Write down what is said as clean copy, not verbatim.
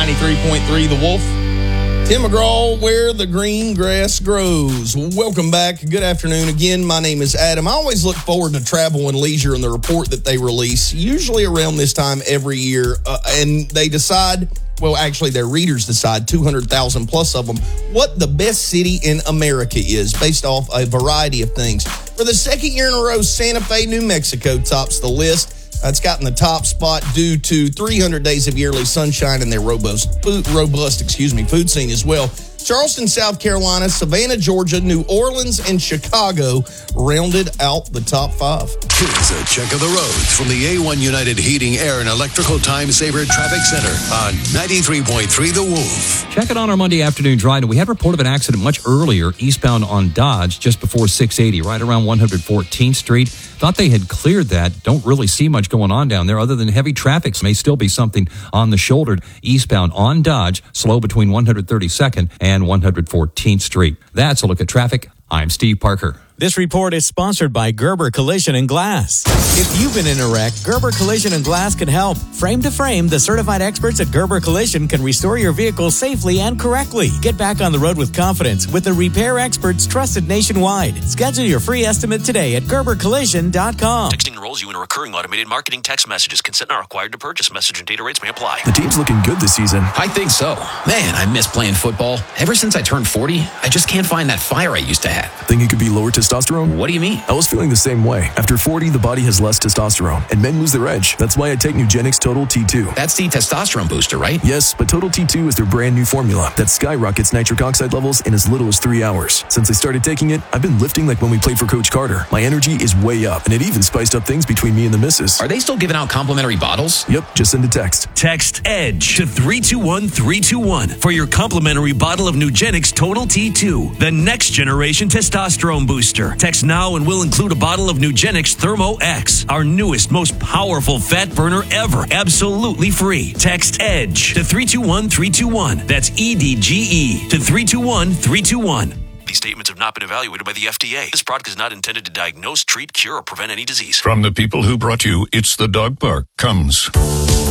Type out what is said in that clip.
93.3 The Wolf. Tim McGraw, where the green grass grows. Welcome back. Good afternoon. Again, my name is Adam. I always look forward to Travel and Leisure and the report that they release, usually around this time every year. And they decide, well, actually, their readers decide, 200,000 plus of them, what the best city in America is, based off a variety of things. For the second year in a row, Santa Fe, New Mexico tops the list. It's gotten the top spot due to 300 days of yearly sunshine and their robust food scene as well. Charleston, South Carolina, Savannah, Georgia, New Orleans, and Chicago rounded out the top five. Here's a check of the roads from the A1 United Heating, Air, and Electrical Time Saver Traffic Center on 93.3 The Wolf. Check it on our Monday afternoon drive. We had a report of an accident much earlier, eastbound on Dodge, just before 680, right around 114th Street. Thought they had cleared that. Don't really see much going on down there other than heavy traffic. May still be something on the shoulder eastbound on Dodge, slow between 132nd and 114th Street. That's a look at traffic. I'm Steve Parker. This report is sponsored by Gerber Collision and Glass. If you've been in a wreck, Gerber Collision and Glass can help. Frame to frame, the certified experts at Gerber Collision can restore your vehicle safely and correctly. Get back on the road with confidence with the repair experts trusted nationwide. Schedule your free estimate today at GerberCollision.com. Texting enrolls you in a recurring automated marketing text messages. Consent not required to purchase. Message and data rates may apply. The team's looking good this season. I think so. Man, I miss playing football. Ever since I turned 40, I just can't find that fire I used to have. Think it could be lower testosterone? What do you mean? I was feeling the same way. After 40, the body has less testosterone, and men lose their edge. That's why I take Nugenix Total T2. That's the testosterone booster, right? Yes, but Total T2 is their brand new formula that skyrockets nitric oxide levels in as little as 3 hours. Since I started taking it, I've been lifting like when we played for Coach Carter. My energy is way up, and it even spiced up things between me and the missus. Are they still giving out complimentary bottles? Yep, just send a text. Text EDGE to 321-321 for your complimentary bottle of Nugenix Total T2, the next generation testosterone booster. Text now and we'll include a bottle of Nugenix Thermo X, our newest, most powerful fat burner ever, absolutely free. Text EDGE to 321-321. That's EDGE to 321-321. These statements have not been evaluated by the FDA. This product is not intended to diagnose, treat, cure, or prevent any disease. From the people who brought you It's the Dog Park comes